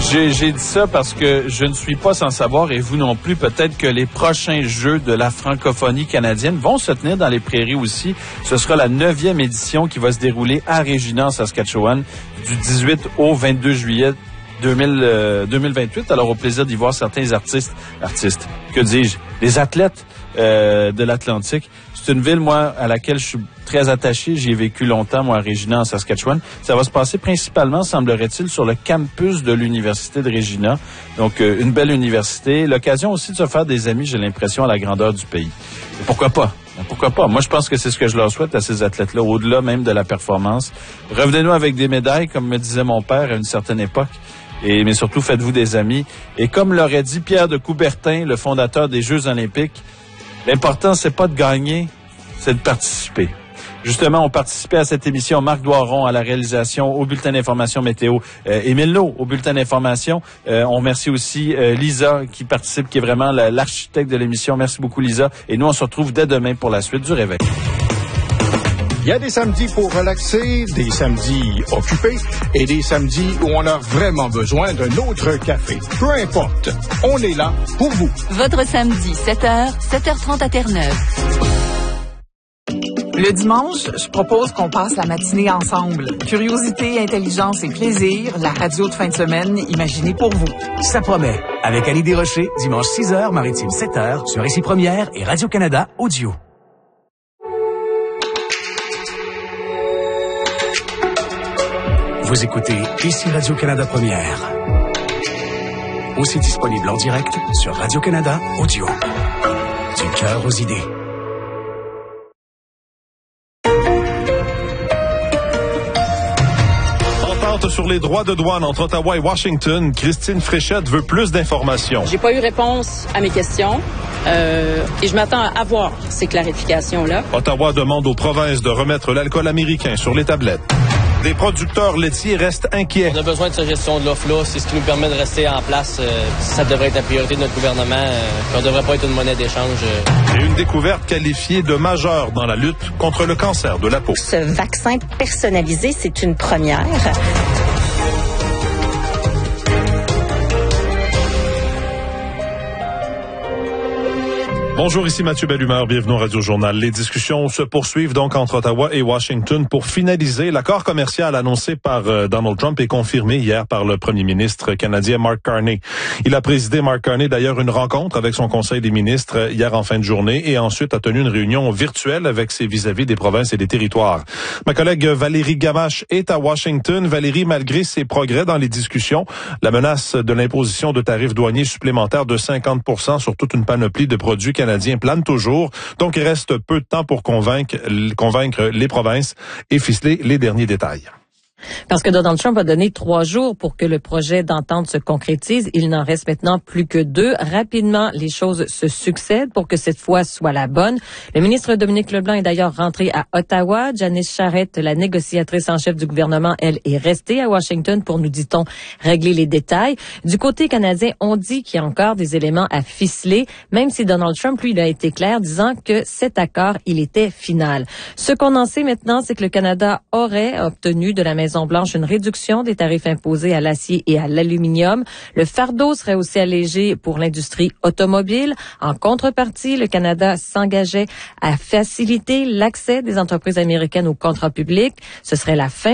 J'ai dit ça parce que je ne suis pas sans savoir, et vous non plus, peut-être que les prochains Jeux de la francophonie canadienne vont se tenir dans les prairies aussi. Ce sera la 9e édition qui va se dérouler à Regina, en Saskatchewan, du 18 au 22 juillet 2028. Alors, au plaisir d'y voir certains artistes, que dis-je, des athlètes de l'Atlantique. C'est une ville, moi, à laquelle je suis très attaché. J'y ai vécu longtemps, moi, à Regina, en Saskatchewan. Ça va se passer principalement, semblerait-il, sur le campus de l'Université de Regina. Donc, une belle université. L'occasion aussi de se faire des amis, j'ai l'impression, à la grandeur du pays. Et pourquoi pas? Pourquoi pas? Moi, je pense que c'est ce que je leur souhaite à ces athlètes-là, au-delà même de la performance. Revenez-nous avec des médailles, comme me disait mon père à une certaine époque. Mais surtout, faites-vous des amis. Et comme l'aurait dit Pierre de Coubertin, le fondateur des Jeux olympiques, l'important, c'est pas de gagner, c'est de participer. Justement, on participait à cette émission Marc Doiron à la réalisation, au bulletin d'information météo, Émile Lowe au bulletin d'information. On remercie aussi Lisa qui participe, qui est vraiment l'architecte de l'émission. Merci beaucoup, Lisa. Et nous, on se retrouve dès demain pour la suite du Réveil. Il y a des samedis pour relaxer, des samedis occupés et des samedis où on a vraiment besoin d'un autre café. Peu importe, on est là pour vous. Votre samedi, 7h, 7h30 à Terre-Neuve. Le dimanche, je propose qu'on passe la matinée ensemble. Curiosité, intelligence et plaisir, la radio de fin de semaine imaginée pour vous. Ça promet. Avec Annie Desrochers, dimanche 6h, Maritime 7h, sur Ici Première et Radio-Canada Audio. Vous écoutez Ici Radio-Canada Première. Aussi disponible en direct sur Radio-Canada Audio. Du cœur aux idées. Sur les droits de douane entre Ottawa et Washington, Christine Fréchette veut plus d'informations. J'ai pas eu réponse à mes questions et je m'attends à avoir ces clarifications-là. Ottawa demande aux provinces de remettre l'alcool américain sur les tablettes. Des producteurs laitiers restent inquiets. On a besoin de cette gestion de l'offre-là. C'est ce qui nous permet de rester en place. Ça devrait être la priorité de notre gouvernement. On ne devrait pas être une monnaie d'échange. Et une découverte qualifiée de majeure dans la lutte contre le cancer de la peau. Ce vaccin personnalisé, c'est une première. Bonjour, ici Mathieu Bellumeur, bienvenue au Radio Journal. Les discussions se poursuivent donc entre Ottawa et Washington pour finaliser l'accord commercial annoncé par Donald Trump et confirmé hier par le premier ministre canadien Mark Carney. Il a présidé, Mark Carney, d'ailleurs une rencontre avec son conseil des ministres hier en fin de journée et ensuite a tenu une réunion virtuelle avec ses vis-à-vis des provinces et des territoires. Ma collègue Valérie Gamache est à Washington. Valérie, malgré ses progrès dans les discussions, la menace de l'imposition de tarifs douaniers supplémentaires de 50% sur toute une panoplie de produits canadiens plane toujours. Donc, il reste peu de temps pour convaincre les provinces et ficeler les derniers détails. Parce que Donald Trump a donné 3 jours pour que le projet d'entente se concrétise. Il n'en reste maintenant plus que 2. Rapidement, les choses se succèdent pour que cette fois soit la bonne. Le ministre Dominique Leblanc est d'ailleurs rentré à Ottawa. Janice Charette, la négociatrice en chef du gouvernement, elle est restée à Washington pour, nous dit-on, régler les détails. Du côté canadien, on dit qu'il y a encore des éléments à ficeler, même si Donald Trump, lui, il a été clair, disant que cet accord, il était final. Ce qu'on en sait maintenant, c'est que le Canada aurait obtenu de la Maison-Blanche une réduction des tarifs imposés à l'acier et à l'aluminium. Le fardeau serait aussi allégé pour l'industrie automobile. En contrepartie, le Canada s'engageait à faciliter l'accès des entreprises américaines aux contrats publics. Ce serait la fin